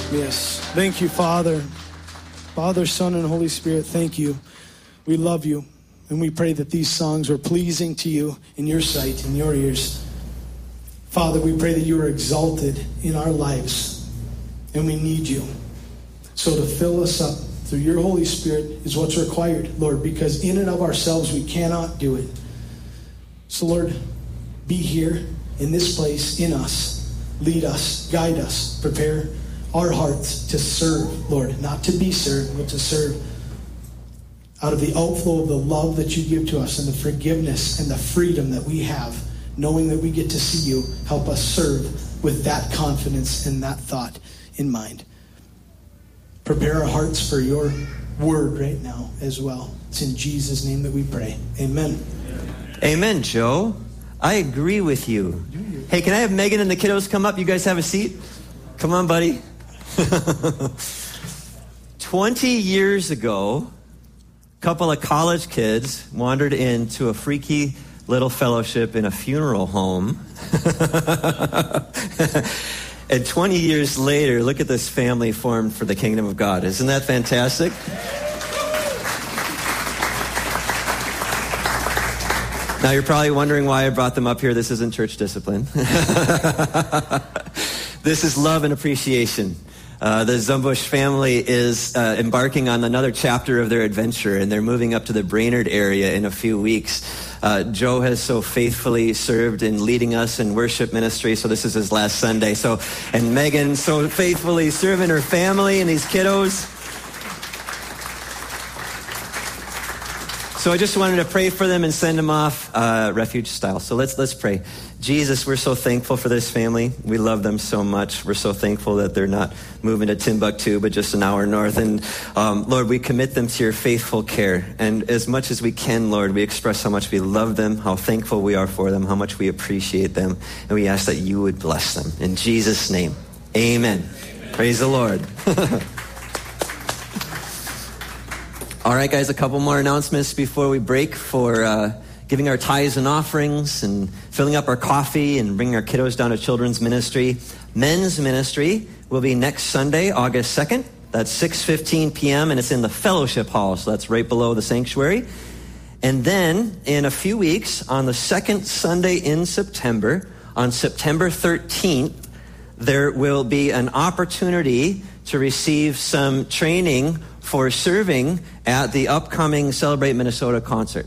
Yes. Thank you, Father. Father, Son, and Holy Spirit, thank you. We love you. And we pray that these songs are pleasing to you in your sight, in your ears. Father, we pray that you are exalted in our lives. And we need you. So to fill us up through your Holy Spirit is what's required, Lord, because in and of ourselves we cannot do it. So, Lord, be here in this place, in us. Lead us, guide us, prepare our hearts to serve, Lord, not to be served, but to serve out of the outflow of the love that you give to us and the forgiveness and the freedom that we have, knowing that we get to see you. Help us serve with that confidence and that thought in mind. Prepare our hearts for your word right now as well. It's in Jesus' name that we pray. Amen. Amen, Joe. I agree with you. Hey, can I have Megan and the kiddos come up? You guys have a seat? Come on, buddy. 20 years ago, a couple of college kids wandered into a freaky little fellowship in a funeral home. And 20 years later, look at this family formed for the kingdom of God. Isn't that fantastic? Now, you're probably wondering why I brought them up here. This isn't church discipline. This is love and appreciation. The Zumbush family is embarking on another chapter of their adventure, and they're moving up to the Brainerd area in a few weeks. Joe has so faithfully served in leading us in worship ministry, so this is his last Sunday. And Megan so faithfully serving her family and these kiddos. So I just wanted to pray for them and send them off refuge style. So let's pray. Jesus, we're so thankful for this family. We love them so much. We're so thankful that they're not moving to Timbuktu, but just an hour north. And Lord, we commit them to your faithful care. And as much as we can, Lord, we express how much we love them, how thankful we are for them, how much we appreciate them. And we ask that you would bless them. In Jesus' name, amen. Praise the Lord. All right, guys, a couple more announcements before we break for giving our tithes and offerings and filling up our coffee and bringing our kiddos down to children's ministry. Men's ministry will be next Sunday, August 2nd. That's 6:15 p.m., and it's in the fellowship hall, so that's right below the sanctuary. And then in a few weeks, on the second Sunday in September, on September 13th, there will be an opportunity to receive some training for serving at the upcoming Celebrate Minnesota concert.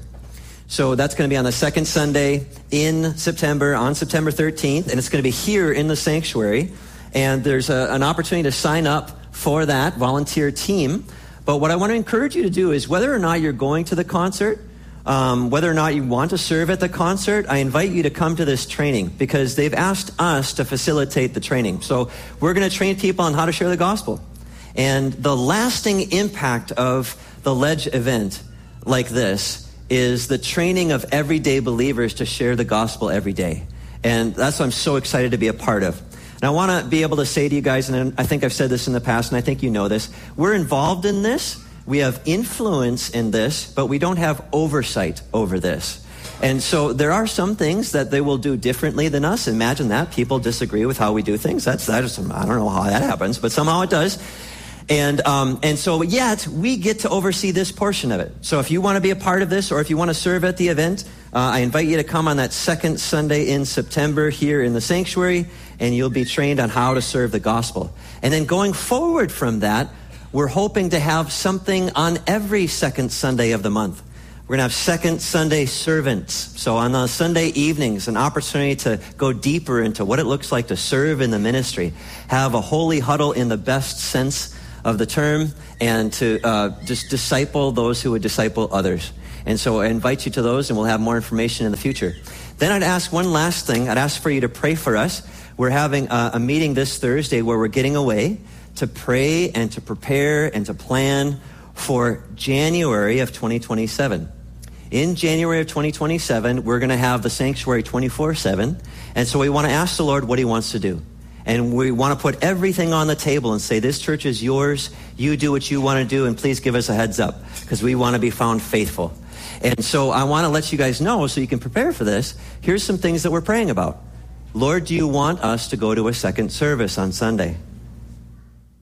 So that's going to be on the second Sunday in September, on September 13th, and it's going to be here in the sanctuary. And there's an opportunity to sign up for that volunteer team. But what I want to encourage you to do is, whether or not you're going to the concert, whether or not you want to serve at the concert, I invite you to come to this training, because they've asked us to facilitate the training. So we're going to train people on how to share the gospel. And the lasting impact of the Ledge event like this is the training of everyday believers to share the gospel every day. And that's what I'm so excited to be a part of. And I want to be able to say to you guys, and I think I've said this in the past, and I think you know this, we're involved in this, we have influence in this, but we don't have oversight over this. And so there are some things that they will do differently than us. Imagine that. People disagree with how we do things. That is, I don't know how that happens, but somehow it does. And so yet we get to oversee this portion of it. So if you want to be a part of this, or if you want to serve at the event, I invite you to come on that second Sunday in September here in the sanctuary, and you'll be trained on how to serve the gospel. And then going forward from that, we're hoping to have something on every second Sunday of the month. We're going to have second Sunday servants. So on the Sunday evenings, an opportunity to go deeper into what it looks like to serve in the ministry, have a holy huddle in the best sense of the term, and to just disciple those who would disciple others. And so I invite you to those, and we'll have more information in the future. Then I'd ask one last thing. I'd ask for you to pray for us. We're having a meeting this Thursday where we're getting away to pray and to prepare and to plan for January of 2027. In January of 2027, we're going to have the sanctuary 24/7. And so we want to ask the Lord what he wants to do. And we want to put everything on the table and say, this church is yours. You do what you want to do, and please give us a heads up, because we want to be found faithful. And so I want to let you guys know, so you can prepare for this. Here's some things that we're praying about. Lord, do you want us to go to a second service on Sunday?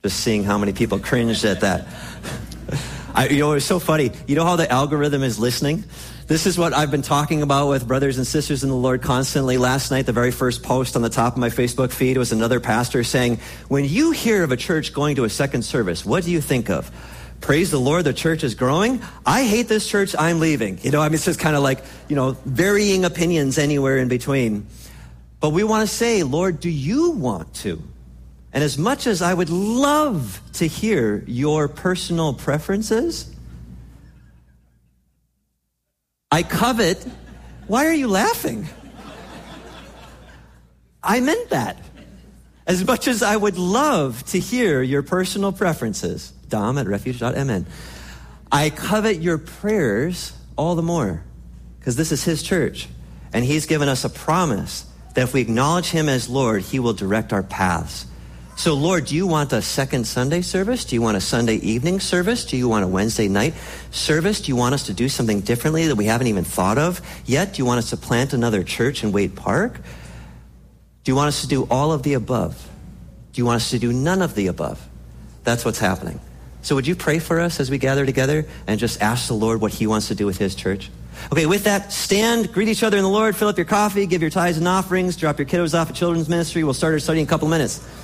Just seeing how many people cringed at that. It was so funny. You know how the algorithm is listening? This is what I've been talking about with brothers and sisters in the Lord constantly. Last night, the very first post on the top of my Facebook feed was another pastor saying, when you hear of a church going to a second service, what do you think of? Praise the Lord, the church is growing. I hate this church, I'm leaving. It's just kind of like, varying opinions anywhere in between. But we want to say, Lord, do you want to? And as much as I would love to hear your personal preferences, I covet. Why are you laughing? I meant that. As much as I would love to hear your personal preferences, dom@refuge.mn, I covet your prayers all the more, because this is his church, and he's given us a promise that if we acknowledge him as Lord, he will direct our paths. So, Lord, do you want a second Sunday service? Do you want a Sunday evening service? Do you want a Wednesday night service? Do you want us to do something differently that we haven't even thought of yet? Do you want us to plant another church in Wade Park? Do you want us to do all of the above? Do you want us to do none of the above? That's what's happening. So would you pray for us as we gather together and just ask the Lord what he wants to do with his church? Okay, with that, stand, greet each other in the Lord, fill up your coffee, give your tithes and offerings, drop your kiddos off at children's ministry. We'll start our study in a couple of minutes.